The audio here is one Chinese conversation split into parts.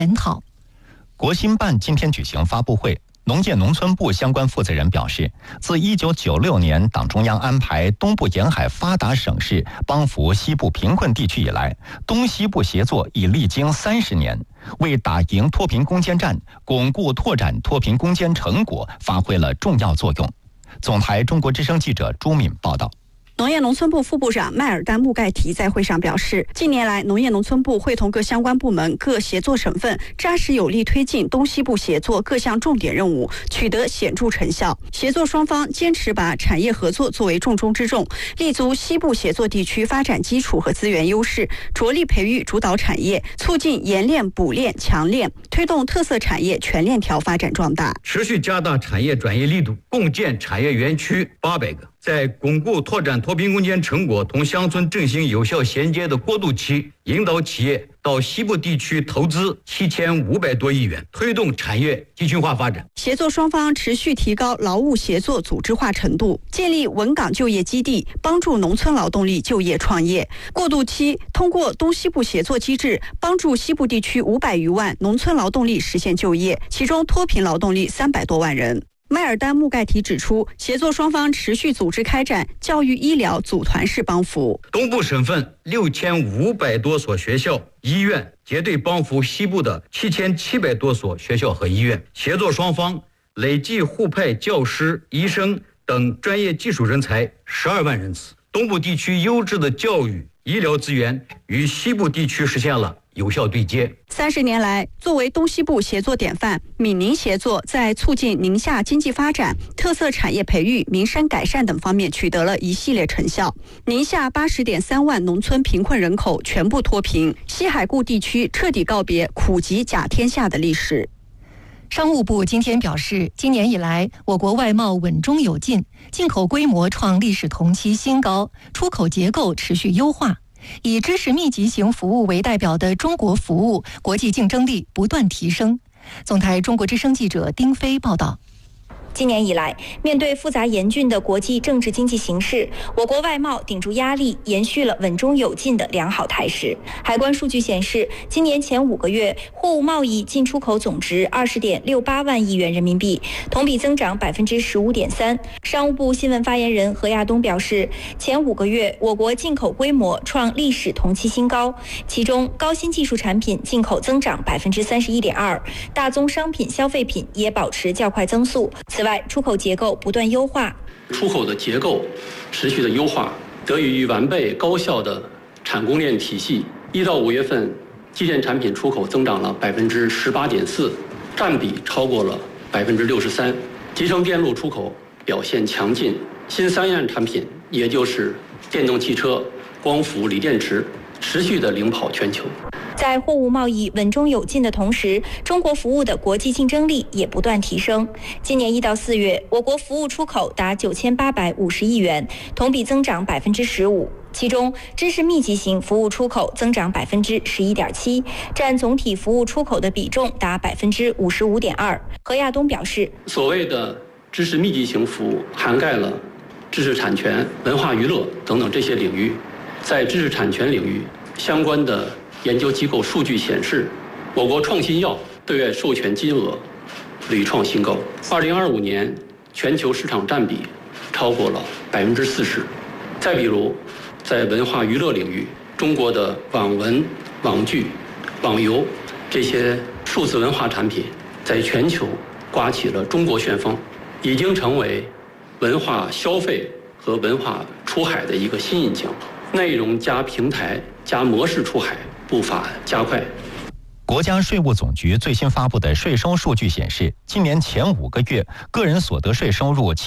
检讨。 国新办今天举行发布会，农业农村部相关负责人表示，自1996年党中央安排东部沿海发达省市帮扶西部贫困地区以来，东西部协作已历经30年，为打赢脱贫攻坚战、巩固拓展脱贫攻坚成果发挥了重要作用。总台中国之声记者朱敏报道。 农业农村部副部长迈尔丹穆盖提在会上表示，近年来农业农村部会同各相关部门、各协作省份，扎实有力推进东西部协作各项重点任务，取得显著成效。协作双方坚持把产业合作作为重中之重，立足西部协作地区发展基础和资源优势，着力培育主导产业，促进研炼、补炼、强炼，推动特色产业全链条发展壮大。 持续加大产业转移力度，共建产业园区800个。在巩固拓展脱贫攻坚成果同乡村振兴有效衔接的过渡期，引导企业到西部地区投资7500多亿元，推动产业集群化发展。 协作双方持续提高劳务协作组织化程度，建立稳岗就业基地，帮助农村劳动力就业创业。过渡期通过东西部协作机制，帮助西部地区500余万农村劳动力实现就业，其中脱贫劳动力300多万人。迈尔丹穆盖提指出，协作双方持续组织开展教育医疗组团式帮扶， 东部省份6500多所学校、医院结对帮扶西部的7700多所学校和医院，协作双方累计互派教师、医生等专业技术人才12万人次。东部地区优质的教育、医疗资源与西部地区实现了有效对接。 30年来，作为东西部协作典范，闽宁协作在促进宁夏经济发展、特色产业培育、民生改善等方面取得了一系列成效。宁夏80.3万农村贫困人口全部脱贫，西海固地区彻底告别苦极甲天下的历史。 商务部今天表示，今年以来，我国外贸稳中有进，进口规模创历史同期新高，出口结构持续优化。以知识密集型服务为代表的中国服务国际竞争力不断提升。总台中国之声记者丁飞报道。 今年以来，面对复杂严峻的国际政治经济形势，我国外贸顶住压力，延续了稳中有进的良好态势。海关数据显示，今年前5个月，货物贸易进出口总值20.68万亿元人民币，同比增长15.3%。商务部新闻发言人何亚东表示，前5个月，我国进口规模创历史同期新高，其中高新技术产品进口增长31.2%，大宗商品消费品也保持较快增速。此外，出口结构不断优化， 出口的结构持续的优化，得益于完备高效的产供链体系。1到5月份，机电产品出口增长了18.4%，占比超过了63%。集成电路出口表现强劲，新3样产品，也就是电动汽车、光伏、锂电池，持续的领跑全球。 在货物贸易稳中有进的同时，中国服务的国际竞争力也不断提升。今年1到4月，我国服务出口达9850亿元，同比增长15%。其中，知识密集型服务出口增长11.7%，占总体服务出口的比重达55.2%。何亚东表示， 所谓的知识密集型服务涵盖了知识产权、文化娱乐等等这些领域。在知识产权领域，相关的研究机构数据显示，我国创新药对外授权金额屡创新高。2025年全球市场占比超过了40%。再比如，在文化娱乐领域，中国的网文、网剧、网游这些数字文化产品，在全球刮起了中国旋风，已经成为文化消费和文化出海的一个新引擎。内容加平台加模式出海步伐加快。 国家税务总局最新发布的税收数据显示，今年前5个月，个人所得税收入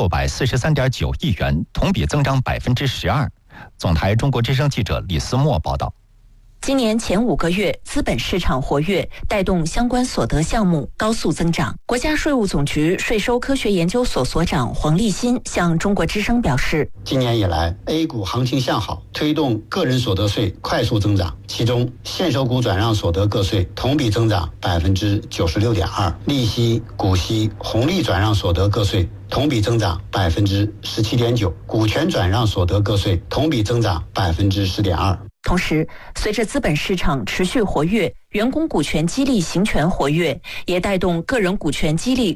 7643.9亿元，同比增长12%。总台中国之声记者李思墨报道。 今年前5个月，资本市场活跃，带动相关所得项目高速增长。国家税务总局税收科学研究所所长黄立新向中国之声表示， 今年以来 A 股行情向好，推动个人所得税快速增长，其中现收股转让所得个税同比增长96.2%，利息、股息、红利转让所得个税同比增长17.9%，股权转让所得个税同比增长10.2%。 同时，随着资本市场持续活跃，员工股权激励行权活跃，也带动个人股权激励